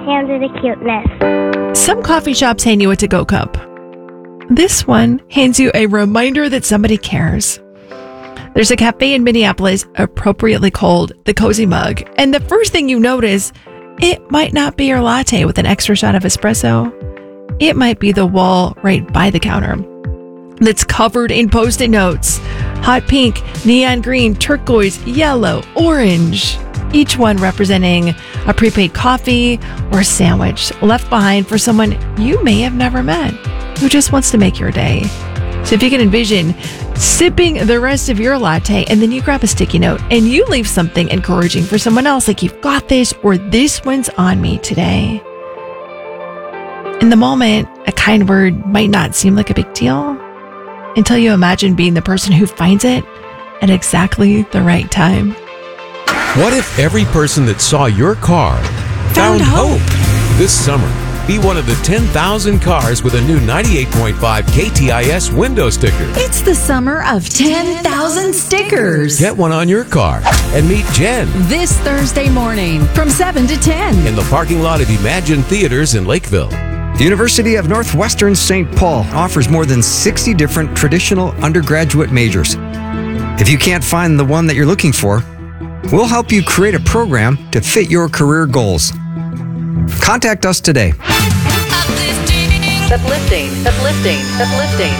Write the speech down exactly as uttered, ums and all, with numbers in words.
hands are the cuteness. Some coffee shops hand you a to-go cup. This one hands you a reminder that somebody cares. There's a cafe in Minneapolis appropriately called the Cozy Mug, and the first thing you notice, it might not be your latte with an extra shot of espresso. It might be the wall right by the counter that's covered in Post-it notes. Hot pink, neon green, turquoise, yellow, orange. Each one representing a prepaid coffee or sandwich left behind for someone you may have never met who just wants to make your day. So if you can envision sipping the rest of your latte and then you grab a sticky note and you leave something encouraging for someone else, like you've got this or this one's on me today. In the moment, a kind word might not seem like a big deal until you imagine being the person who finds it at exactly the right time. What if every person that saw your car found, Found hope? hope? This summer, be one of the ten thousand cars with a new ninety-eight point five K T I S window sticker. It's the summer of ten thousand stickers. Get one on your car and meet Jen This Thursday morning from seven to ten. in the parking lot of Imagine Theaters in Lakeville. The University of Northwestern Saint Paul offers more than sixty different traditional undergraduate majors. If you can't find the one that you're looking for, we'll help you create a program to fit your career goals. Contact us today. Uplifting, uplifting, uplifting.